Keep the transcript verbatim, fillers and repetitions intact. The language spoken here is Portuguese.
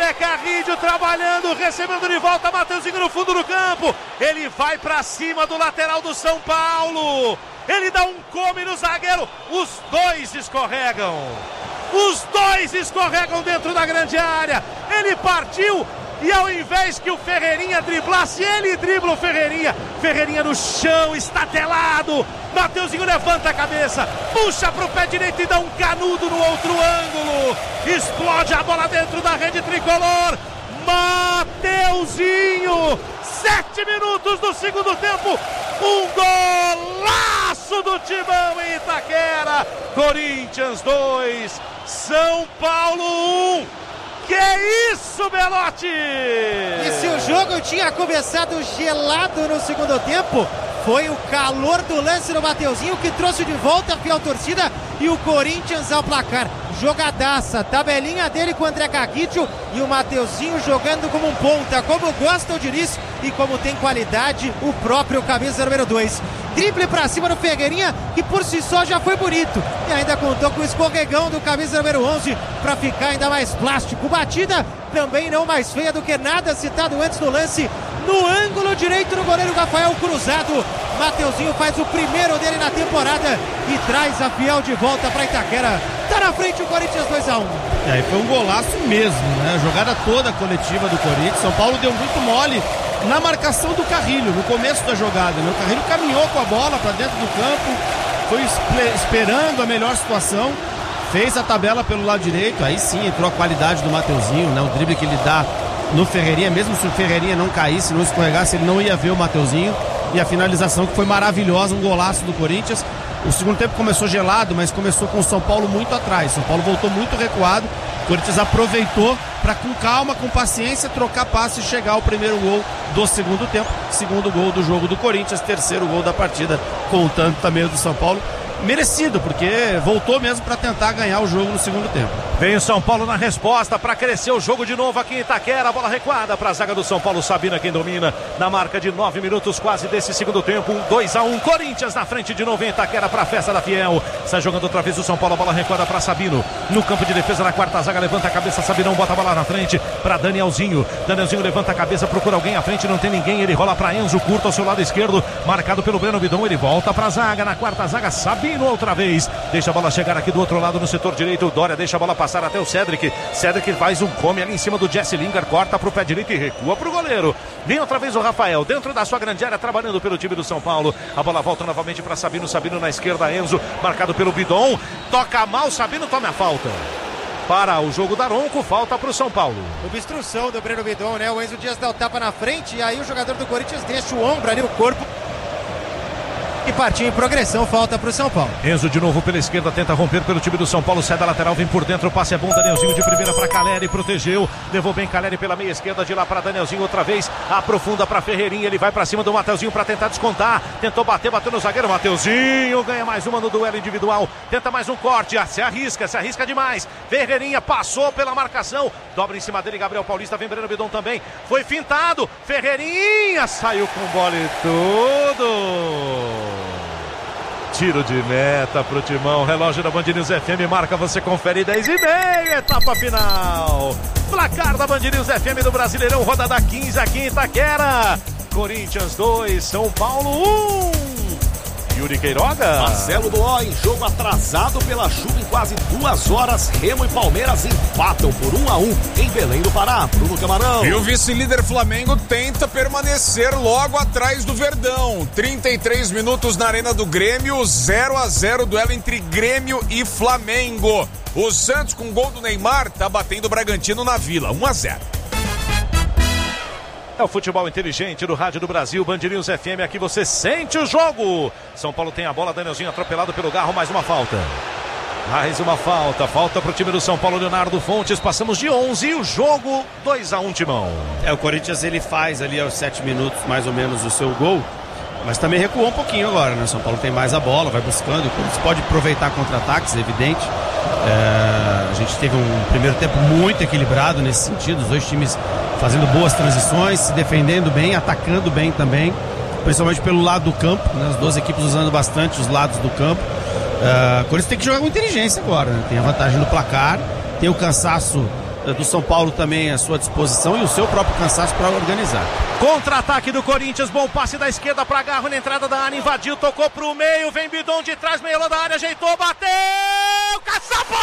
André Carrillo trabalhando, recebendo de volta, Mateuzinho no fundo do campo. Ele vai pra cima do lateral do São Paulo. Ele dá um come no zagueiro. Os dois escorregam. Os dois escorregam dentro da grande área. Ele partiu. E ao invés que o Ferreirinha driblasse, ele dribla o Ferreirinha. Ferreirinha no chão, estatelado. Mateuzinho levanta a cabeça, puxa pro pé direito e dá um canudo no outro ângulo. Explode a bola dentro da rede tricolor. Mateuzinho, sete minutos do segundo tempo. Um golaço do Timão em Itaquera. Corinthians dois, São Paulo um. Que isso, Belotti! E se o jogo tinha começado gelado no segundo tempo, foi o calor do lance do Mateuzinho que trouxe de volta a fiel torcida e o Corinthians ao placar. Jogadaça, tabelinha dele com o André Carrillo e o Mateuzinho jogando como um ponta, como gosta o Diniz e como tem qualidade o próprio camisa número dois. Drible pra cima do Ferreirinha, que por si só já foi bonito. E ainda contou com o escorregão do camisa número onze para ficar ainda mais plástico. Batida também não mais feia do que nada citado antes do lance. No ângulo direito do goleiro Rafael cruzado. Mateuzinho faz o primeiro dele na temporada e traz a fiel de volta para Itaquera. Tá na frente o Corinthians dois a um. E aí foi um golaço mesmo, né? A jogada toda coletiva do Corinthians. São Paulo deu muito mole na marcação do Carrillo, no começo da jogada, né? O Carrillo caminhou com a bola para dentro do campo, foi esperando a melhor situação, fez a tabela pelo lado direito, aí sim entrou a qualidade do Mateuzinho, né? O drible que ele dá no Ferreirinha, mesmo se o Ferreirinha não caísse, não escorregasse, ele não ia ver o Mateuzinho, e a finalização que foi maravilhosa, um golaço do Corinthians. O segundo tempo começou gelado, mas começou com o São Paulo muito atrás. São Paulo voltou muito recuado. O Corinthians aproveitou para, com calma, com paciência, trocar passe e chegar ao primeiro gol do segundo tempo. Segundo gol do jogo do Corinthians, terceiro gol da partida, contando também o do São Paulo. Merecido, porque voltou mesmo para tentar ganhar o jogo no segundo tempo. Vem o São Paulo na resposta para crescer o jogo de novo aqui em Itaquera. A bola recuada para a zaga do São Paulo. Sabino quem domina na marca de nove minutos quase desse segundo tempo. Um dois a um. Corinthians na frente de novo em Itaquera para a festa da Fiel. Sai jogando outra vez o São Paulo. A bola recuada para Sabino. No campo de defesa na quarta zaga. Levanta a cabeça. Sabinão bota a bola na frente para Danielzinho. Danielzinho levanta a cabeça. Procura alguém à frente. Não tem ninguém. Ele rola para Enzo. Curto ao seu lado esquerdo. Marcado pelo Breno Bidon. Ele volta para a zaga. Na quarta zaga. Sabino outra vez. Deixa a bola chegar aqui do outro lado no setor direito. O Dória deixa a bola passar até o Cedric. Cedric faz um come ali em cima do Jesse Lingard. Corta pro pé direito e recua pro goleiro. Vem outra vez o Rafael dentro da sua grande área, trabalhando pelo time do São Paulo. A bola volta novamente para Sabino. Sabino na esquerda. Enzo marcado pelo Bidon. Toca mal. Sabino toma a falta. Para o jogo da Ronco, falta para o São Paulo. Obstrução do Breno Bidon, né? O Enzo Dias dá o tapa na frente e aí o jogador do Corinthians deixa o ombro ali, o corpo. E partiu em progressão, falta para o São Paulo. Enzo de novo pela esquerda, tenta romper pelo time do São Paulo, sai da lateral, vem por dentro, o passe é bom, Danielzinho de primeira para Caleri, protegeu, levou bem Caleri pela meia esquerda, de lá para Danielzinho outra vez, aprofunda para Ferreirinha, ele vai para cima do Mateuzinho para tentar descontar, tentou bater, bateu no zagueiro, Mateuzinho ganha mais uma no duelo individual, tenta mais um corte, se arrisca, se arrisca demais, Ferreirinha passou pela marcação, dobra em cima dele, Gabriel Paulista, vem Breno Bidon também, foi fintado, Ferreirinha saiu com bola e tudo. Tiro de meta pro Timão, relógio da Band News F M, marca, você confere, dez e meia, etapa final. Placar da Band News F M do Brasileirão, rodada quinze aqui em Itaquera. Corinthians dois, São Paulo um. Yuri Queiroga. Marcelo Doó em jogo atrasado pela chuva em quase duas horas. Remo e Palmeiras empatam por um a um em Belém do Pará. Bruno Camarão. E o vice-líder Flamengo tenta permanecer logo atrás do Verdão. trinta e três minutos na Arena do Grêmio, zero a zero, duelo entre Grêmio e Flamengo. O Santos, com gol do Neymar, tá batendo o Bragantino na Vila, um a zero. É o futebol inteligente do Rádio do Brasil, Band News F M, aqui você sente o jogo. São Paulo tem a bola, Danielzinho atropelado pelo Garro, mais uma falta. Mais uma falta, falta pro time do São Paulo, Leonardo Fontes, passamos de onze e o jogo dois a um, Timão. É, o Corinthians ele faz ali aos sete minutos mais ou menos o seu gol, mas também recuou um pouquinho agora, né? O São Paulo tem mais a bola, vai buscando, o Corinthians pode aproveitar contra-ataques, é evidente. É, a gente teve um primeiro tempo muito equilibrado nesse sentido, os dois times fazendo boas transições, se defendendo bem, atacando bem também, principalmente pelo lado do campo, né? As duas equipes usando bastante os lados do campo. É, o Corinthians tem que jogar com inteligência agora, né? Tem a vantagem no placar, tem o cansaço do São Paulo também à sua disposição e o seu próprio cansaço para organizar. Contra-ataque do Corinthians, bom passe da esquerda para Garro na entrada da área, invadiu, tocou pro meio, vem Bidon de trás, meio da área, ajeitou, bateu, Caçapa!